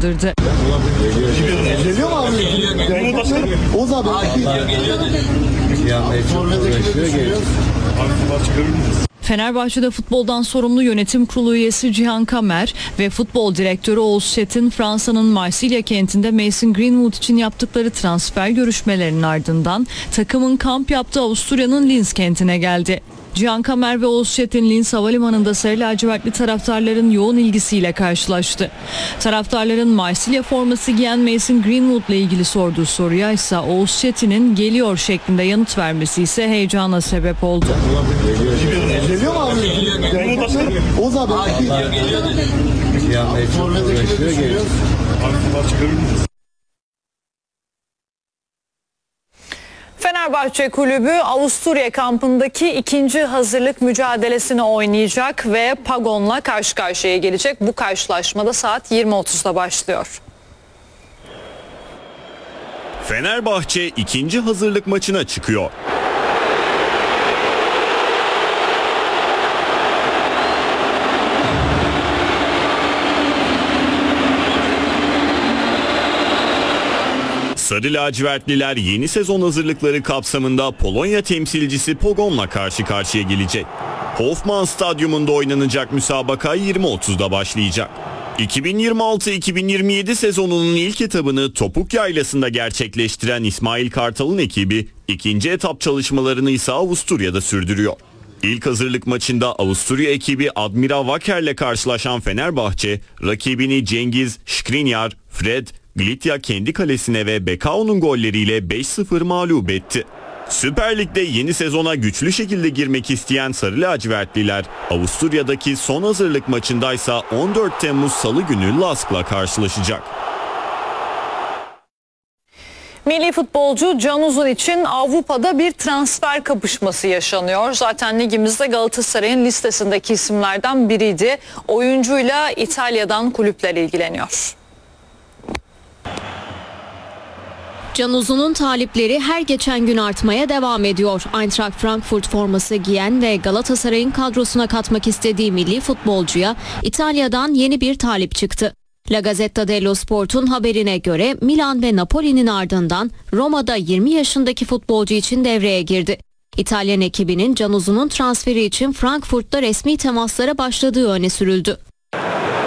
kaldırdı. Geliyor mu abi? Oğuz abi. Fenerbahçe'de futboldan sorumlu yönetim kurulu üyesi Cihan Kamer ve futbol direktörü Oğuz Çetin, Fransa'nın Marsilya kentinde Mason Greenwood için yaptıkları transfer görüşmelerinin ardından takımın kamp yaptığı Avusturya'nın Linz kentine geldi. Cihan Kamer ve Oğuz Çetin Linz Havalimanı'nda sarı lacivertli taraftarların yoğun ilgisiyle karşılaştı. Taraftarların Marsilya forması giyen Mason Greenwood'la ilgili sorduğu soruya ise Oğuz Çetin'in "geliyor" şeklinde yanıt vermesi ise heyecana sebep oldu. Geliyor mu abi? Oğuz abi. Fenerbahçe Kulübü Avusturya kampındaki ikinci hazırlık mücadelesini oynayacak ve Pagon'la karşı karşıya gelecek. Bu karşılaşmada saat 20.30'da başlıyor. Fenerbahçe ikinci hazırlık maçına çıkıyor. Sarı lacivertliler yeni sezon hazırlıkları kapsamında Polonya temsilcisi Pogon'la karşı karşıya gelecek. Hofmann Stadyumunda oynanacak müsabaka 20.30'da başlayacak. 2026-2027 sezonunun ilk etabını Topuk Yaylası'nda gerçekleştiren İsmail Kartal'ın ekibi ikinci etap çalışmalarını ise Avusturya'da sürdürüyor. İlk hazırlık maçında Avusturya ekibi Admira Wacker'le karşılaşan Fenerbahçe, rakibini Cengiz, Skriniar, Fred, Glitya kendi kalesine ve Bekao'nun golleriyle 5-0 mağlup etti. Süper Lig'de yeni sezona güçlü şekilde girmek isteyen Sarı lacivertliler, Avusturya'daki son hazırlık maçındaysa 14 Temmuz Salı günü Lask'la karşılaşacak. Milli futbolcu Can Uzun için Avrupa'da bir transfer kapışması yaşanıyor. Zaten ligimizde Galatasaray'ın listesindeki isimlerden biriydi. Oyuncuyla İtalya'dan kulüpler ilgileniyor. Can Uzun'un talipleri her geçen gün artmaya devam ediyor. Eintracht Frankfurt forması giyen ve Galatasaray'ın kadrosuna katmak istediği milli futbolcuya İtalya'dan yeni bir talip çıktı. La Gazzetta dello Sport'un haberine göre Milan ve Napoli'nin ardından Roma'da 20 yaşındaki futbolcu için devreye girdi. İtalyan ekibinin Can Uzun'un transferi için Frankfurt'ta resmi temaslara başladığı öne sürüldü.